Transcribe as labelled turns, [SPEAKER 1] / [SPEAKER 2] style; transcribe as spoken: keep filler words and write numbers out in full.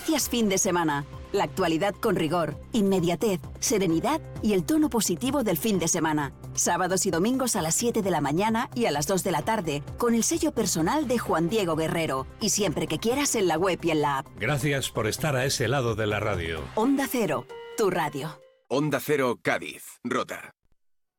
[SPEAKER 1] Noticias fin de semana. La actualidad con rigor, inmediatez, serenidad y el tono positivo del fin de semana. Sábados y domingos a las siete de la mañana y a las dos de la tarde, con el sello personal de Juan Diego Guerrero. Y siempre que quieras en la web y en la app.
[SPEAKER 2] Gracias por estar a ese lado de la radio.
[SPEAKER 1] Onda Cero, tu radio.
[SPEAKER 3] Onda Cero Cádiz, Rota.